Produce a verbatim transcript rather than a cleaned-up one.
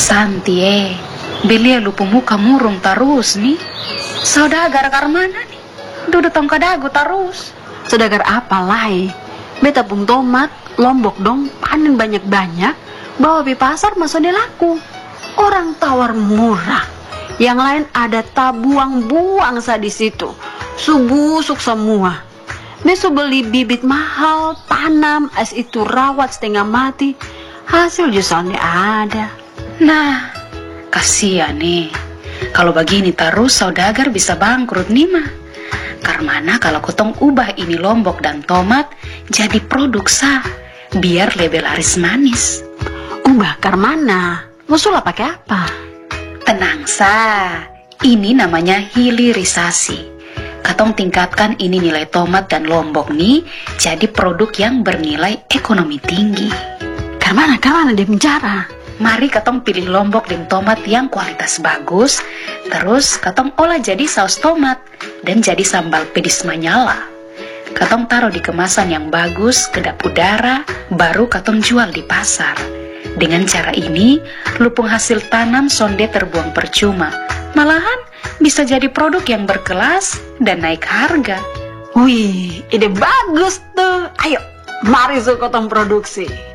Santi eh, beli lupu muka murung terus nih. Saudagar mana nih? Duduk tong kadagu terus. Saudagar apa lai? Beta pung tomat, lombok dong, panen banyak-banyak, bawa di pasar masuk di laku. Orang tawar murah. Yang lain ada tabuang-buang sa di situ. Subusuk semua. Besok beli bibit mahal, tanam, es itu rawat setengah mati. Hasil justru ada. Nah, kasihan nih. Kalau begini terus saudagar bisa bangkrut nih mah. Karena kalau kotong ubah ini lombok dan tomat jadi produk sah, biar lebih laris manis. Ubah karmana? Musulah pakai apa? Tenang sah, ini namanya hilirisasi. Katong tingkatkan ini nilai tomat dan lombok nih jadi produk yang bernilai ekonomi tinggi. Karmana, karmana dia bicara? Mari katong pilih lombok dan tomat yang kualitas bagus, terus katong olah jadi saus tomat dan jadi sambal pedis manyala. Katong taruh di kemasan yang bagus, kedap udara, baru katong jual di pasar. Dengan cara ini, lupung hasil tanam sonde terbuang percuma. Malahan bisa jadi produk yang berkelas dan naik harga. Wih, ide bagus tuh. Ayo, mari so katong produksi.